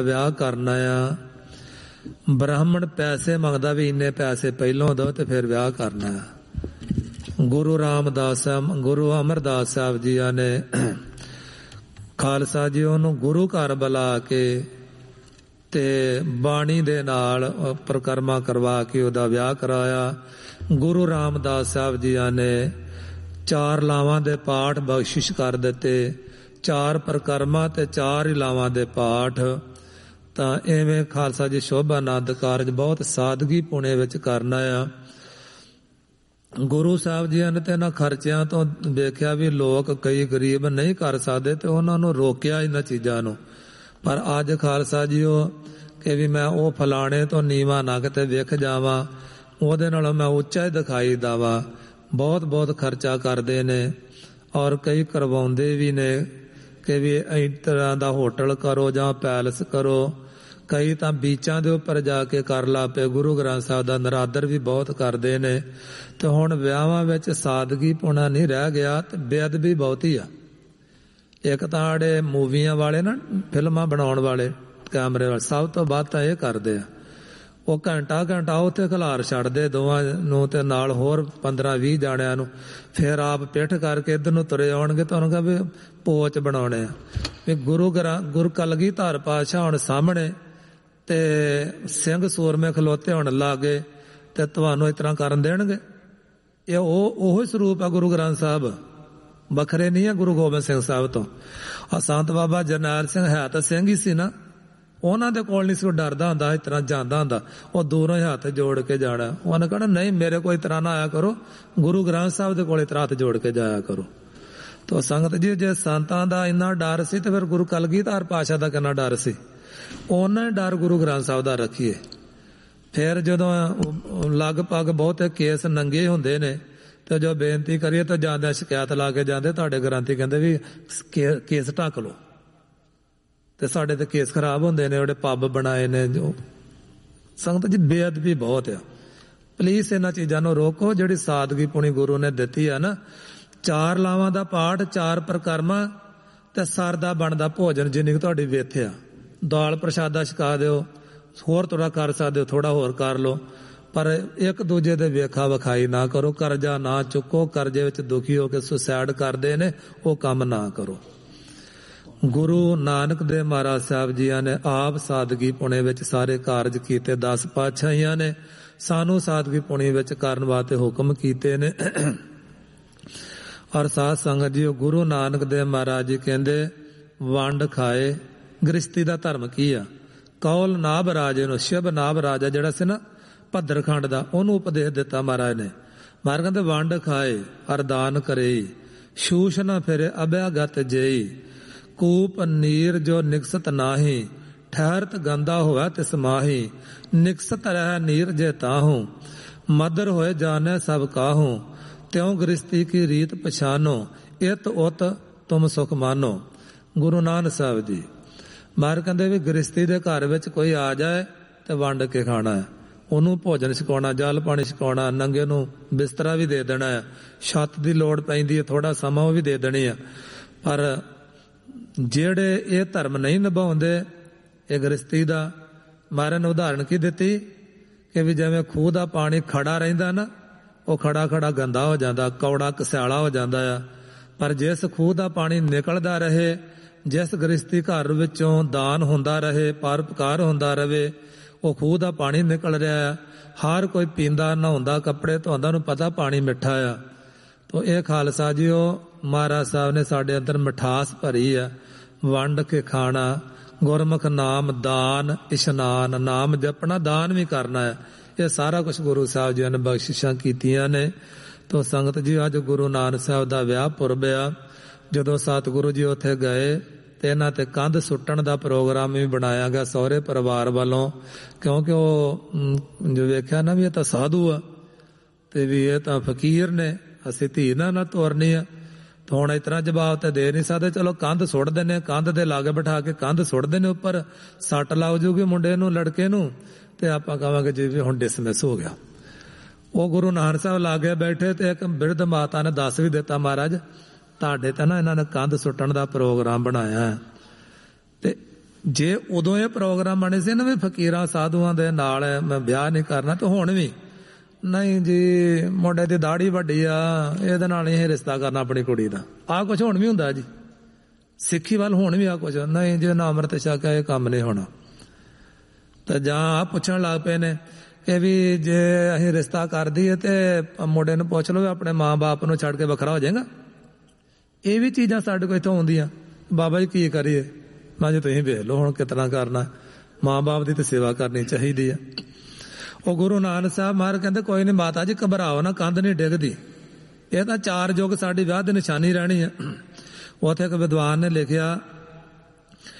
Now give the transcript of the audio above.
ਵਿਆਹ ਕਰਨਾ ਆ, ਬ੍ਰਾਹਮਣ ਪੈਸੇ ਮੰਗਦਾ ਵੀ ਇੰਨੇ ਪੈਸੇ ਪਹਿਲੋਂ ਦਿਓ ਤੇ ਫਿਰ ਵਿਆਹ ਕਰਨਾ ਆ। ਗੁਰੂ ਰਾਮਦਾਸ ਗੁਰੂ ਅਮਰਦਾਸ ਸਾਹਿਬ ਜੀਆਂ ਨੇ ਖਾਲਸਾ ਜੀ ਉਹਨੂੰ ਗੁਰੂ ਘਰ ਬੁਲਾ ਕੇ ਤੇ ਬਾਣੀ ਦੇ ਨਾਲ ਪ੍ਰਕਰਮਾ ਕਰਵਾ ਕੇ ਉਹਦਾ ਵਿਆਹ ਕਰਾਇਆ। ਗੁਰੂ ਰਾਮਦਾਸ ਸਾਹਿਬ ਜੀਆਂ ਨੇ 4 ਲਾਵਾਂ ਦੇ ਪਾਠ ਬਖਸ਼ਿਸ਼ ਕਰ ਦਿੱਤੇ, 4 ਪ੍ਰਕਰਮਾਂ ਤੇ 4 ਹੀ ਲਾਵਾਂ ਦੇ ਪਾਠ। ਤਾਂ ਐਵੇਂ ਖਾਲਸਾ ਜੀ ਸ਼ੋਭਾ ਆਨੰਦ ਕਾਰਜ ਬਹੁਤ ਸਾਦਗੀ ਪੁਣੇ ਵਿੱਚ ਕਰਨਾ ਆ। ਗੁਰੂ ਸਾਹਿਬ ਜੀ ਨੇ ਤੇ ਇਹਨਾਂ ਖਰਚਿਆਂ ਤੋਂ ਵੇਖਿਆ ਵੀ ਲੋਕ ਕਈ ਗਰੀਬ ਨਹੀਂ ਕਰ ਸਕਦੇ ਤੇ ਉਹਨਾਂ ਨੂੰ ਰੋਕਿਆ ਇਹਨਾਂ ਚੀਜ਼ਾਂ ਨੂੰ। ਪਰ ਅੱਜ ਖਾਲਸਾ ਜੀ ਉਹ ਕਿ ਵੀ ਮੈਂ ਉਹ ਫਲਾਣੇ ਤੋਂ ਨੀਵਾਂ ਨਾ ਕਿਤੇ ਵਿਖ ਜਾਵਾਂ, ਉਹਦੇ ਨਾਲੋਂ ਮੈਂ ਉੱਚਾ ਹੀ ਦਿਖਾਈ ਦੇਵਾਂ, ਬਹੁਤ ਬਹੁਤ ਖਰਚਾ ਕਰਦੇ ਨੇ। ਔਰ ਕਈ ਕਰਵਾਉਂਦੇ ਵੀ ਨੇ ਕਿ ਵੀ ਇਸ ਤਰ੍ਹਾਂ ਦਾ ਹੋਟਲ ਕਰੋ ਜਾਂ ਪੈਲਸ ਕਰੋ। ਕਈ ਤਾਂ ਬੀਚਾਂ ਦੇ ਉੱਪਰ ਜਾ ਕੇ ਕਰ ਲਾ ਪਏ। ਗੁਰੂ ਗ੍ਰੰਥ ਸਾਹਿਬ ਦਾ ਨਰਾਦਰ ਵੀ ਬਹੁਤ ਕਰਦੇ ਨੇ। ਤੇ ਹੁਣ ਵਿਆਹਾਂ ਵਿੱਚ ਸਾਦਗੀ ਪੁਣਾ ਨਹੀਂ ਰਹਿ ਗਿਆ ਤੇ ਬੇਅਦਬੀ ਬਹੁਤੀ ਆ। ਇੱਕ ਤਾਂ ਆੜੇ ਮੂਵੀਆਂ ਵਾਲੇ ਨਾ, ਫਿਲਮਾਂ ਬਣਾਉਣ ਵਾਲੇ ਕੈਮਰੇ ਵਾਲੇ, ਸਭ ਤੋਂ ਵੱਧ ਤਾਂ ਇਹ ਕਰਦੇ ਆ। ਉਹ ਘੰਟਾ ਉੱਥੇ ਖਿਲਾਰ ਛੱਡਦੇ ਦੋਵਾਂ ਨੂੰ ਤੇ ਨਾਲ ਹੋਰ 15-20 ਜਾਣਿਆਂ ਨੂੰ, ਫਿਰ ਆਪ ਪਿੱਠ ਕਰਕੇ ਇੱਧਰ ਨੂੰ ਤੁਰੇ ਆਉਣਗੇ। ਤੁਹਾਨੂੰ ਕਹਾਂ ਵੀ ਪੋਚ ਬਣਾਉਣੇ ਆ ਵੀ ਗੁਰੂ ਕਲਗੀਧਰ ਪਾਤਸ਼ਾਹ ਹੁਣ ਸਾਹਮਣੇ ਤੇ ਸਿੰਘ ਸੂਰਮੇ ਖਲੋਤੇ ਹੋਣ ਲਾਗੇ ਤੇ ਤੁਹਾਨੂੰ ਇਸ ਤਰ੍ਹਾਂ ਕਰਨ ਦੇਣਗੇ? ਇਹ ਉਹੀ ਸਰੂਪ ਆ ਗੁਰੂ ਗ੍ਰੰਥ ਸਾਹਿਬ, ਵੱਖਰੇ ਨਹੀਂ ਆ ਗੁਰੂ ਗੋਬਿੰਦ ਸਿੰਘ ਸਾਹਿਬ ਤੋਂ। ਆ ਸੰਤ ਬਾਬਾ ਜਰਨੈਲ ਸਿੰਘ ਹੈ ਤਾਂ ਸਿੰਘ ਹੀ ਸੀ ਨਾ, ਉਹਨਾਂ ਦੇ ਕੋਲ ਨਹੀਂ ਸੀ ਉਹ ਡਰਦਾ ਹੁੰਦਾ, ਇਸ ਤਰ੍ਹਾਂ ਜਾਂਦਾ ਹੁੰਦਾ। ਉਹ ਦੂਰੋਂ ਹੀ ਹੱਥ ਜੋੜ ਕੇ ਜਾਣਾ। ਉਹਨੇ ਕਹਿਣਾ ਨਹੀਂ ਮੇਰੇ ਕੋਲ ਇਸ ਤਰ੍ਹਾਂ ਨਾ ਆਇਆ ਕਰੋ, ਗੁਰੂ ਗ੍ਰੰਥ ਸਾਹਿਬ ਦੇ ਕੋਲ ਇਸ ਤਰ੍ਹਾਂ ਹੱਥ ਜੋੜ ਕੇ ਜਾਇਆ ਕਰੋ। ਤਾਂ ਸੰਗਤ ਜੀ, ਜੇ ਸੰਤਾਂ ਦਾ ਇੰਨਾ ਡਰ ਸੀ ਤੇ ਫਿਰ ਗੁਰੂ ਕਲਗੀਧਰ ਪਾਤਸ਼ਾਹ ਦਾ ਕਿੰਨਾ ਡਰ ਸੀ। ਉਹਨਾਂ ਨੇ ਡਰ ਗੁਰੂ ਗ੍ਰੰਥ ਸਾਹਿਬ ਦਾ ਰੱਖੀਏ। ਫਿਰ ਜਦੋਂ ਲਗਭਗ ਬਹੁਤੇ ਕੇਸ ਨੰਗੇ ਹੁੰਦੇ ਨੇ ਤੇ ਜੋ ਬੇਨਤੀ ਕਰੀਏ ਤਾਂ ਜਾਂਦੇ ਸ਼ਿਕਾਇਤ ਲਾ ਕੇ ਜਾਂਦੇ, ਤੁਹਾਡੇ ਗ੍ਰੰਥੀ ਕਹਿੰਦੇ ਵੀ ਕੇਸ ਢੱਕ ਲਓ। ਤੇ ਸਾਡੇ ਤੇ ਕੇਸ ਖਰਾਬ ਹੁੰਦੇ ਨੇ, ਉਹਦੇ ਪੱਬ ਬਣਾਏ ਨੇ। ਜੋ ਸੰਗਤ ਜੀ ਬੇਅਦਬੀ ਬਹੁਤ ਆ। ਪਲੀਜ਼ ਇਹਨਾਂ ਚੀਜ਼ਾਂ ਨੂੰ ਰੋਕੋ। ਜਿਹੜੀ ਸਾਦਗੀ ਪੁਣੀ ਗੁਰੂ ਨੇ ਦਿੱਤੀ ਆ ਨਾ, 4 ਲਾਵਾਂ ਦਾ ਪਾਠ, 4 ਪ੍ਰਕਰਮਾਂ ਤੇ ਸਰਦਾ ਬਣਦਾ ਭੋਜਨ ਜਿੰਨੀ ਤੁਹਾਡੀ ਵਿੱਥ ਆ। ਦਾਲ ਪ੍ਰਸ਼ਾਦਾ ਛਕਾ ਦਿਓ, ਹੋਰ ਥੋੜਾ ਕਰ ਸਕਦੇ ਹੋ, ਥੋੜਾ ਹੋਰ ਕਰ ਲਓ, ਪਰ ਇੱਕ ਦੂਜੇ ਦੇ ਵੇਖਾ ਵਿਖਾਈ ਨਾ ਕਰੋ। ਕਰਜ਼ਾ ਨਾ ਚੁੱਕੋ। ਕਰਜ਼ੇ ਵਿੱਚ ਦੁਖੀ ਹੋ ਕੇ ਸੁਸਾਇਡ ਕਰਦੇ ਨੇ, ਉਹ ਕੰਮ ਨਾ ਕਰੋ। ਗੁਰੂ ਨਾਨਕ ਦੇਵ ਮਹਾਰਾਜ ਸਾਹਿਬ ਜੀਆਂ ਨੇ ਆਪ ਸਾਦਗੀ ਪੁਣੇ ਵਿੱਚ ਸਾਰੇ ਕਾਰਜ ਕੀਤੇ। 10 ਪਾਤਸ਼ਾਹੀਆਂ ਨੇ ਸਾਨੂੰ ਸਾਦਗੀ ਪੁਣੇ ਵਿੱਚ ਕਰਨ ਵਾਸਤੇ ਹੁਕਮ ਕੀਤੇ ਨੇ। ਔਰ ਸਾਧ ਸੰਗਤ ਜੀ, ਗੁਰੂ ਨਾਨਕ ਦੇਵ ਮਹਾਰਾਜ ਜੀ ਕਹਿੰਦੇ ਵੰਡ ਖਾਏ। ਗ੍ਰਸਤੀ ਦਾ ਧਰਮ ਕੀ ਆ? ਕੌਲ ਨਾਭ ਰਾਜੇ ਨੂੰ, ਸ਼ਿਵ ਨਾਭ ਰਾਜਾ ਜਿਹੜਾ ਸੀ ਨਾ ਭੱਦਰਖੰਡ ਦਾ, ਉਹਨੂੰ ਉਪਦੇਸ਼ ਦਿੱਤਾ ਮਹਾਰਾਜ ਨੇ। ਮਹਾਰਾਜ ਕਹਿੰਦੇ ਵੰਡ ਖਾਏ ਅਰਦਾਨ ਕਰੇ, ਸ਼ੂਸ਼ ਨਾ ਫਿਰੇ ਅਭਿਆਗਤ ਜੇਈ, ਕੂਪ ਨੀਰ ਜੋ ਨਿਕਸਤ ਨਾਹੀ, ਠਹਿਰਤ ਗੰਦਾ ਹੋਇਆ ਤਿਸ ਮਾਹੀ, ਨਿਕਸਤ ਰਹਿ ਨੀਰ ਜੇ ਤਾਹੂ, ਮਦਰ ਹੋਏ ਜਾਣੇ ਸਭ ਕਾਹੂ, ਤਿਉ ਗ੍ਰਸਤੀ ਕੀ ਰੀਤ ਪਛਾਨੋ, ਇਤ ਉਤ ਤੁਮ ਸੁਖ ਮਾਨੋ। ਗੁਰੂ ਨਾਨਕ ਸਾਹਿਬ ਜੀ ਮਹਾਰਾਜ ਕਹਿੰਦੇ ਵੀ ਗ੍ਰਸਤੀ ਦੇ ਘਰ ਵਿੱਚ ਕੋਈ ਆ ਜਾਏ ਤੇ ਵੰਡ ਕੇ ਖਾਣਾ ਹੈ। ਉਹਨੂੰ ਭੋਜਨ ਛਕਾਉਣਾ, ਜਲ ਪਾਣੀ ਛਕਾਉਣਾ, ਨੰਗੇ ਨੂੰ ਬਿਸਤਰਾ ਵੀ ਦੇ ਦੇਣਾ ਹੈ, ਛੱਤ ਦੀ ਲੋੜ ਪੈਂਦੀ ਹੈ, ਥੋੜਾ ਸਮਾਂ ਉਹ ਵੀ ਦੇ ਦੇਣੀ ਆ। ਪਰ ਜਿਹੜੇ ਇਹ ਧਰਮ ਨਹੀਂ ਨਿਭਾਉਂਦੇ, ਇਹ ਗ੍ਰਸਤੀ ਦਾ, ਮਹਾਰਾਜ ਨੇ ਉਦਾਹਰਣ ਕੀ ਦਿੱਤੀ ਕਿ ਵੀ ਜਿਵੇਂ ਖੂਹ ਦਾ ਪਾਣੀ ਖੜਾ ਰਹਿੰਦਾ ਨਾ, ਉਹ ਖੜਾ ਖੜਾ ਗੰਦਾ ਹੋ ਜਾਂਦਾ, ਕੌੜਾ ਕਸਿਆਲਾ ਹੋ ਜਾਂਦਾ ਆ। ਪਰ ਜਿਸ ਖੂਹ ਦਾ ਪਾਣੀ ਨਿਕਲਦਾ ਰਹੇ, ਜਿਸ ਗ੍ਰਸਤੀ ਘਰ ਵਿੱਚੋਂ ਦਾਨ ਹੁੰਦਾ ਰਹੇ, ਪਰਉਪਕਾਰ ਹੁੰਦਾ ਰਹੇ, ਉਹ ਖੂਹ ਦਾ ਪਾਣੀ ਨਿਕਲ ਰਿਹਾ ਆ। ਹਰ ਕੋਈ ਪੀਂਦਾ, ਨਹਾਉਂਦਾ, ਕੱਪੜੇ ਧੋਂਦਾ, ਨੂੰ ਪਤਾ ਪਾਣੀ ਮਿੱਠਾ ਆ। ਤੋ ਇਹ ਖਾਲਸਾ ਜੀ, ਉਹ ਮਹਾਰਾਜ ਸਾਹਿਬ ਨੇ ਸਾਡੇ ਅੰਦਰ ਮਿਠਾਸ ਭਰੀ ਆ। ਵੰਡ ਕੇ ਖਾਣਾ, ਗੁਰਮੁਖ ਨਾਮ ਦਾਨ, ਇਸ਼ਨਾਨ, ਨਾਮ ਜਪਣਾ, ਦਾਨ ਵੀ ਕਰਨਾ ਹੈ। ਇਹ ਸਾਰਾ ਕੁਝ ਗੁਰੂ ਸਾਹਿਬ ਜੀ ਨੇ ਬਖਸ਼ਿਸ਼ਾਂ ਕੀਤੀਆਂ ਨੇ। ਤੋ ਸੰਗਤ ਜੀ, ਅੱਜ ਗੁਰੂ ਨਾਨਕ ਸਾਹਿਬ ਦਾ ਵਿਆਹ ਪੁਰਬ ਆ। ਜਦੋਂ ਸਤਿਗੁਰੂ ਜੀ ਉੱਥੇ ਗਏ ਤੇ ਇਹਨਾਂ ਤੇ ਕੰਧ ਸੁੱਟਣ ਦਾ ਪ੍ਰੋਗਰਾਮ ਵੀ ਬਣਾਇਆ ਗਿਆ ਸਹੁਰੇ ਪਰਿਵਾਰ ਵੱਲੋਂ, ਕਿਉਂਕਿ ਉਹ ਜੋ ਵੇਖਿਆ ਨਾ ਵੀ ਇਹ ਤਾਂ ਸਾਧੂ ਆ ਤੇ ਵੀ ਇਹ ਤਾਂ ਫਕੀਰ ਨੇ, ਅਸੀਂ ਧੀ ਨਾ ਤੋਰਨੀ ਆ। ਤਾਂ ਹੁਣ ਇਸ ਤਰ੍ਹਾਂ ਜਵਾਬ ਤੇ ਦੇ ਨਹੀਂ ਸਕਦੇ। ਚਲੋ ਕੰਧ ਸੁੱਟ ਦਿੰਦੇ, ਕੰਧ ਦੇ ਲਾਗੇ ਬਿਠਾ ਕੇ ਕੰਧ ਸੁੱਟਦੇ ਨੇ, ਉੱਪਰ ਸੱਟ ਲੱਗ ਜੂਗੀ ਮੁੰਡੇ ਨੂੰ, ਲੜਕੇ ਨੂੰ, ਤੇ ਆਪਾਂ ਕਹਾਂਗੇ ਜੀ ਵੀ ਹੁਣ ਡਿਸਮਿਸ ਹੋ ਗਿਆ। ਉਹ ਗੁਰੂ ਨਾਨਕ ਸਾਹਿਬ ਲਾਗੇ ਬੈਠੇ ਤੇ ਇੱਕ ਬਿਰਧ ਮਾਤਾ ਨੇ ਦੱਸ ਵੀ ਦਿੱਤਾ, ਮਹਾਰਾਜ ਤੁਹਾਡੇ ਤਾਂ ਨਾ ਇਹਨਾਂ ਨੇ ਕੰਧ ਸੁੱਟਣ ਦਾ ਪ੍ਰੋਗਰਾਮ ਬਣਾਇਆ। ਤੇ ਜੇ ਉਦੋਂ ਇਹ ਪ੍ਰੋਗਰਾਮ ਬਣੇ ਸੀ ਨਾ ਵੀ ਫਕੀਰਾਂ ਸਾਧੂਆਂ ਦੇ ਨਾਲ ਮੈਂ ਵਿਆਹ ਨਹੀਂ ਕਰਨਾ, ਤੇ ਹੁਣ ਵੀ ਨਹੀਂ ਜੀ ਮੁੰਡੇ ਦੀ ਦਾੜੀ ਵੱਡੀ ਆ, ਇਹਦੇ ਨਾਲ ਹੀ ਰਿਸ਼ਤਾ ਕਰਨਾ ਆਪਣੀ ਕੁੜੀ ਦਾ। ਆਹ ਕੁਛ ਹੁਣ ਵੀ ਹੁੰਦਾ ਜੀ ਸਿੱਖੀ ਵੱਲ, ਹੁਣ ਵੀ ਆ ਕੁਛ ਨਹੀਂ ਜੇ ਨਾ ਅੰਮ੍ਰਿਤ ਛਕਿਆ ਇਹ ਕੰਮ ਨਹੀਂ ਹੋਣਾ। ਤੇ ਜਾਂ ਆ ਪੁੱਛਣ ਲੱਗ ਪਏ ਨੇ ਕਿ ਵੀ ਜੇ ਅਸੀਂ ਰਿਸ਼ਤਾ ਕਰ ਦਈਏ ਤੇ ਮੁੰਡੇ ਨੂੰ ਪੁੱਛ ਲਓ ਆਪਣੇ ਮਾਂ ਬਾਪ ਨੂੰ ਛੱਡ ਕੇ ਵੱਖਰਾ ਹੋ ਜਾਏਗਾ। ਇਹ ਵੀ ਚੀਜ਼ਾਂ ਸਾਡੇ ਕੋਲ ਇੱਥੋਂ ਆਉਂਦੀਆਂ, ਬਾਬਾ ਜੀ ਕੀ ਕਰੀਏ? ਮੈਂ ਜੀ ਤੁਸੀਂ ਵੇਖ ਲਓ ਹੁਣ ਕਿਤਨਾ ਕਰਨਾ, ਮਾਂ ਬਾਪ ਦੀ ਤੇ ਸੇਵਾ ਕਰਨੀ ਚਾਹੀਦੀ ਆ। ਉਹ ਗੁਰੂ ਨਾਨਕ ਸਾਹਿਬ ਮਹਾਰਾਜ ਕਹਿੰਦੇ ਕੋਈ ਨਹੀਂ ਮਾਤਾ ਜੀ ਘਬਰਾਓ ਨਾ, ਕੰਧ ਨਹੀਂ ਡਿੱਗਦੀ, ਇਹ ਤਾਂ 4 ਯੁੱਗ ਸਾਡੀ ਵਿਆਹ ਦੀ ਨਿਸ਼ਾਨੀ ਰਹਿਣੀ ਆ। ਉੱਥੇ ਇੱਕ ਵਿਦਵਾਨ ਨੇ ਲਿਖਿਆ